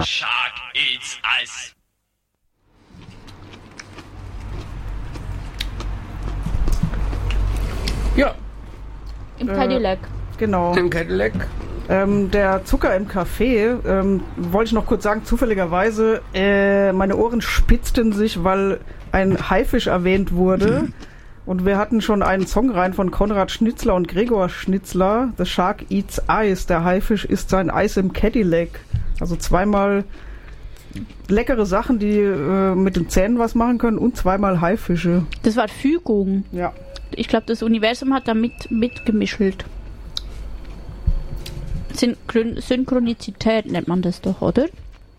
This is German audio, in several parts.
shark eats ice. Ja, Im Cadillac. Genau. im Cadillac. Der Zucker im Kaffee, wollte ich noch kurz sagen, zufälligerweise, meine Ohren spitzten sich, weil ein Haifisch erwähnt wurde. Und wir hatten schon einen Song rein von Konrad Schnitzler und Gregor Schnitzler. The Shark Eats Ice. Der Haifisch isst sein Eis im Cadillac. Also zweimal leckere Sachen, die mit den Zähnen was machen können und zweimal Haifische. Das war Fügung. Ja. Ich glaube, das Universum hat da mitgemischelt. Synchronizität nennt man das doch, oder?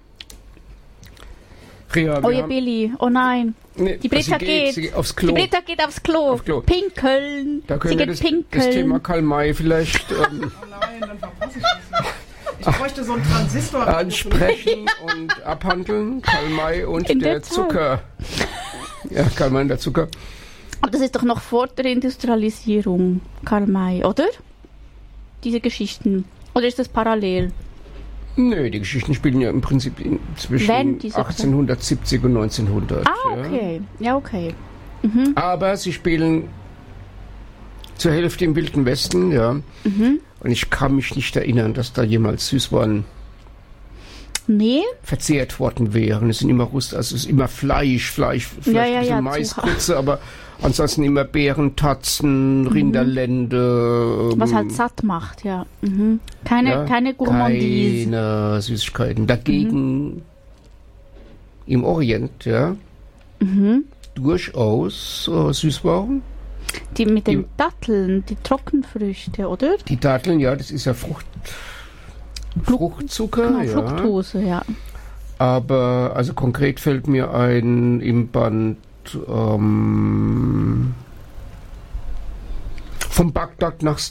Ja, Oh, ihr Billy. Oh nein. Nee, Die Britta sie geht. aufs Klo. Die Britta geht aufs Klo. Auf Klo. Pinkeln. Da Sie können wir geht das pinkeln. Thema Karl May vielleicht Oh nein, dann verpasse ich das nicht. Ich bräuchte so einen Transistor. ansprechen und abhandeln. Karl May und In der der Tat. Zucker. Ja, Karl May und der Zucker. Aber das ist doch noch vor der Industrialisierung, Karl May, oder? Diese Geschichten. Oder ist das parallel? Nö, die Geschichten spielen ja im Prinzip zwischen Während dieser 1870 und 1900. Ah, okay. Ja, okay. Aber sie spielen zur Hälfte im Wilden Westen, ja. Und ich kann mich nicht erinnern, dass da jemals Süßwaren Nee? verzehrt worden wären. Es sind immer also es ist immer Fleisch, vielleicht ein bisschen Maiskrutze, aber ansonsten immer Beeren, Tatzen, Rinderlende. Was halt satt macht, ja. Keine Gourmandise. Keine Süßigkeiten. Dagegen im Orient, ja, durchaus Süßwaren. Die mit den Datteln, die Trockenfrüchte, oder? Die Datteln, ja, das ist ja Fruchtzucker, Genau, ja. Fructose, ja. Aber, also konkret fällt mir ein im Band vom Bagdad nach